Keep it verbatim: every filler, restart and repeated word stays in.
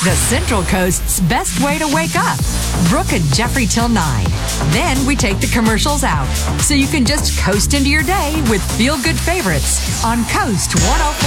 the Central Coast's best way to wake up. Brooke and Jeffrey till nine. Then we take the commercials out, so you can just coast into your day with feel-good favorites on Coast one oh four.